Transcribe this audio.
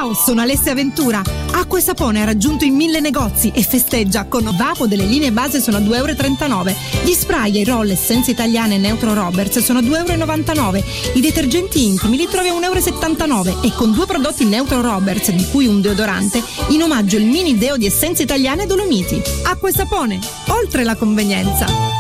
Ciao, sono Alessia Ventura. Acqua e Sapone ha raggiunto i 1000 negozi e festeggia con Vapo delle linee base sono a 2,39 €. Gli spray e i roll Essenze Italiane e Neutro Roberts sono a 2,99 €. I detergenti intimi li trovi a 1,79 € e con 2 prodotti Neutro Roberts, di cui un deodorante, in omaggio il mini deo di Essenze Italiane e Dolomiti. Acqua e Sapone, oltre la convenienza.